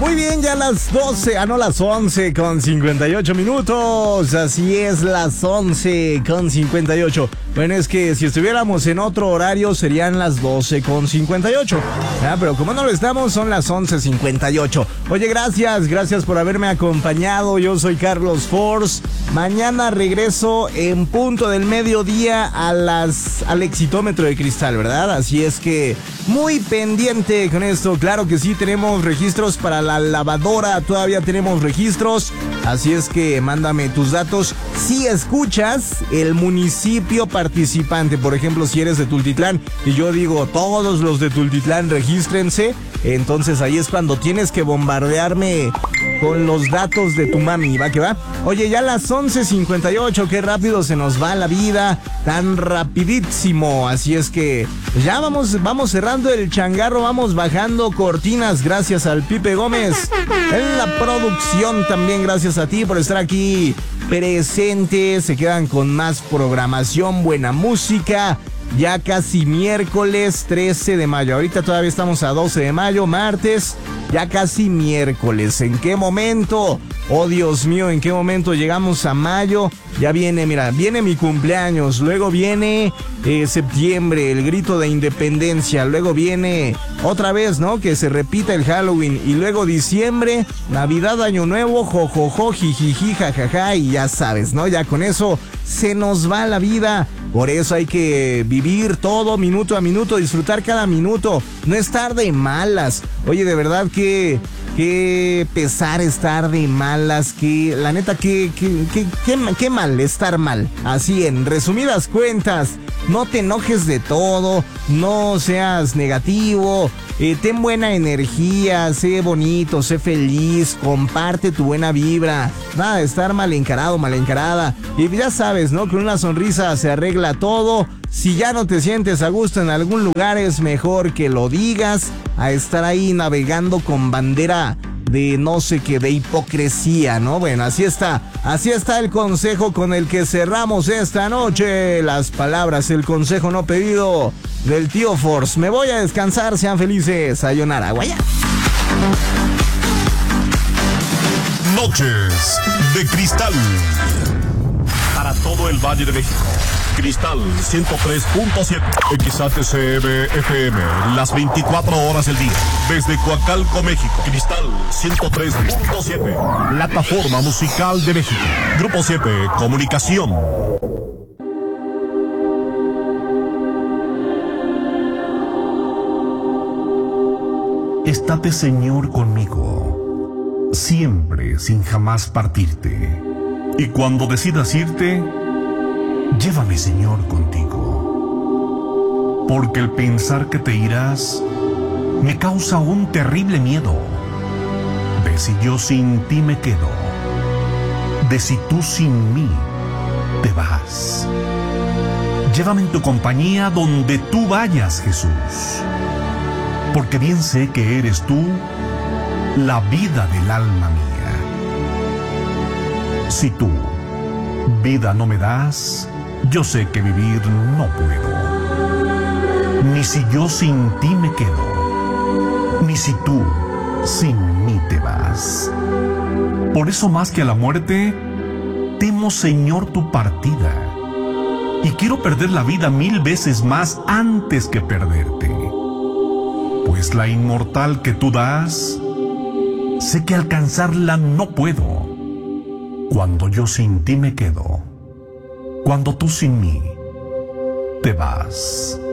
Muy bien, ya las 12, no, las 11 con 58 minutos. Así es, las 11 con 58. Bueno, es que si estuviéramos en otro horario serían las 12 con 58. Pero como no lo estamos, son las 11:58. Oye, gracias por haberme acompañado. Yo soy Carlos Force. Mañana regreso en punto del mediodía al Exitómetro de Cristal, ¿verdad? Así es que muy pendiente con esto. Claro que sí, tenemos registros para la lavadora, todavía tenemos registros. Así es que mándame tus datos si escuchas el municipio participante. Por ejemplo, si eres de Tultitlán y yo digo todos los de Tultitlán regístrense, entonces ahí es cuando tienes que bombardearme con los datos de tu mami, ¿va que va? Oye, ya las 11:58, qué rápido se nos va la vida, tan rapidísimo. Así es que ya vamos cerrando el changarro, vamos bajando cortinas, gracias al Pipe Gómez en la producción. También gracias a ti por estar aquí presente. Se quedan con más programación, buena música. Ya casi miércoles 13 de mayo. Ahorita todavía estamos a 12 de mayo, martes. Ya casi miércoles. ¿En qué momento? Oh, Dios mío, ¿en qué momento llegamos a mayo? Ya viene mi cumpleaños. Luego viene septiembre, el grito de independencia. Luego viene otra vez, ¿no? Que se repita el Halloween. Y luego diciembre, Navidad, Año Nuevo, jojojo, jijiji, jajaja. Y ya sabes, ¿no? Ya con eso se nos va la vida. Por eso hay que vivir todo minuto a minuto, disfrutar cada minuto, no estar de malas. Oye, de verdad que pesar estar de malas, que la neta qué mal estar mal. Así en resumidas cuentas, no te enojes de todo, no seas negativo. Ten buena energía, sé bonito, sé feliz, comparte tu buena vibra. Nada de estar mal encarado, mal encarada. Y ya sabes, ¿no? Con una sonrisa se arregla todo. Si ya no te sientes a gusto en algún lugar, es mejor que lo digas a estar ahí navegando con bandera de no sé qué, de hipocresía, ¿no? Bueno, así está el consejo con el que cerramos esta noche. Las palabras, el consejo no pedido del tío Force. Me voy a descansar, sean felices. Sayonara, guaya. Noches de Cristal. Para todo el Valle de México. Cristal 103.7 XHCM FM, las 24 horas del día. Desde Coacalco, México. Cristal 103.7, plataforma musical de México. Grupo 7, comunicación. Estate, Señor, conmigo, siempre, sin jamás partirte. Y cuando decidas irte, llévame, Señor, contigo. Porque el pensar que te irás me causa un terrible miedo. De si yo sin ti me quedo, de si tú sin mí te vas. Llévame en tu compañía donde tú vayas, Jesús. Porque bien sé que eres tú la vida del alma mía. Si tú vida no me das, yo sé que vivir no puedo. Ni si yo sin ti me quedo, ni si tú sin mí te vas. Por eso más que a la muerte, temo, Señor, tu partida. Y quiero perder la vida 1000 veces más antes que perderte. Pues la inmortal que tú das, sé que alcanzarla no puedo. Cuando yo sin ti me quedo, cuando tú sin mí te vas.